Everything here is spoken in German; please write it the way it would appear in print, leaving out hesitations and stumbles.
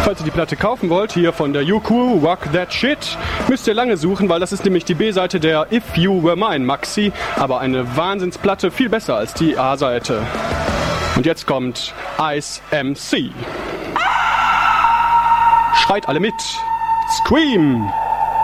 Falls ihr die Platte kaufen wollt, hier von der U-Crew, Rock That Shit, müsst ihr lange suchen, weil das ist nämlich die B-Seite der If You Were Mine Maxi, aber eine Wahnsinnsplatte, viel besser als die A-Seite. Und jetzt kommt Ice MC. Schreit alle mit. Scream!